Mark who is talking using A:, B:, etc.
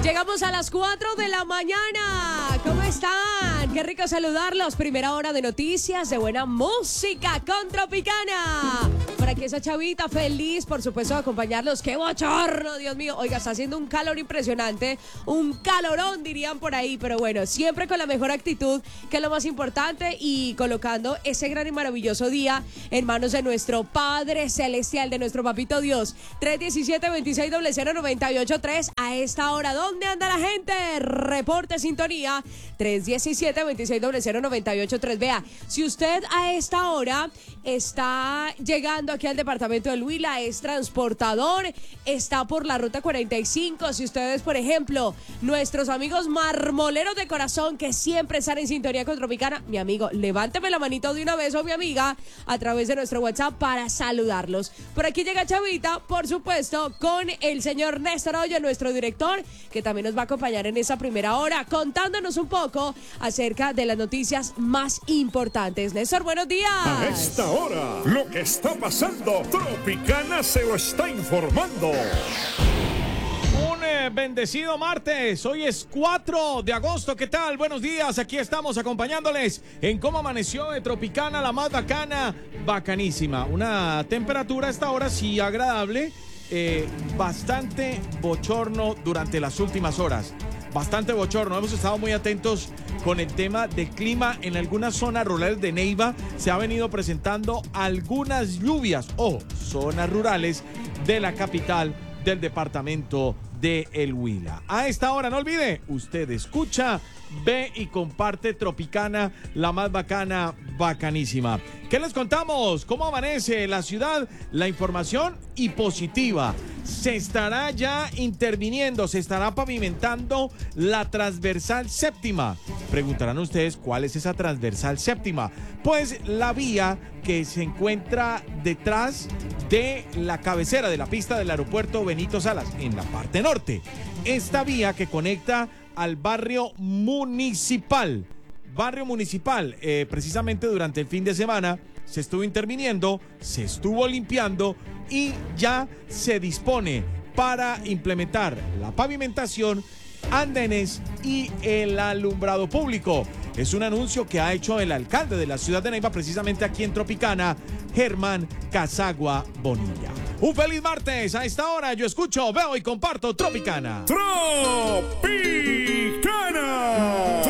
A: Llegamos a las 4 de la mañana. ¿Cómo están? Qué rico saludarlos. Primera hora de noticias, de buena música con Tropicana. Por aquí esa chavita feliz, por supuesto, de acompañarlos. ¡Qué bochorno, Dios mío! Oiga, está haciendo un calor impresionante. Un calorón, dirían por ahí. Pero bueno, siempre con la mejor actitud, que es lo más importante. Y colocando ese gran y maravilloso día en manos de nuestro Padre Celestial, de nuestro Papito Dios. 317-2600-983. A esta hora, ¿dónde anda la gente? Reporte sintonía 317-2600-983. Vea, si usted a esta hora está llegando aquí al departamento del Huila, es transportador, está por la ruta 45, si ustedes, por ejemplo, nuestros amigos marmoleros de corazón que siempre están en sintonía con Tropicana, mi amigo, levánteme la manito de una vez, o mi amiga, a través de nuestro WhatsApp para saludarlos. Por aquí llega Chavita, por supuesto, con el señor Néstor Hoyo, nuestro director, que también nos va a acompañar en esa primera hora, contándonos un poco acerca de las noticias más importantes. Néstor, buenos días.
B: A esta hora, lo que está pasando, Tropicana se lo está informando.
C: Un bendecido martes, hoy es 4 de agosto, ¿qué tal? Buenos días, aquí estamos acompañándoles en cómo amaneció de Tropicana, la más bacana, bacanísima. Una temperatura a esta hora sí agradable, bastante bochorno durante las últimas horas. Bastante bochorno, hemos estado muy atentos con el tema del clima en algunas zonas rurales de Neiva. Se ha venido presentando algunas lluvias o zonas rurales de la capital del departamento de El Huila. A esta hora, no olvide, usted escucha, ve y comparte Tropicana, la más bacana, bacanísima. ¿Qué les contamos? ¿Cómo amanece la ciudad? La información y positiva. Se estará ya interviniendo, se estará pavimentando la transversal séptima. Preguntarán ustedes, ¿cuál es esa transversal séptima? Pues la vía que se encuentra detrás de la cabecera de la pista del aeropuerto Benito Salas, en la parte norte. Esta vía que conecta al barrio municipal. Precisamente durante el fin de semana se estuvo interviniendo, se estuvo limpiando y ya se dispone para implementar la pavimentación, andenes y el alumbrado público. Es un anuncio que ha hecho el alcalde de la ciudad de Neiva, precisamente aquí en Tropicana, Germán Casagua Bonilla. Un feliz martes, a esta hora yo escucho, veo y comparto Tropicana.
B: ¡Tropicana!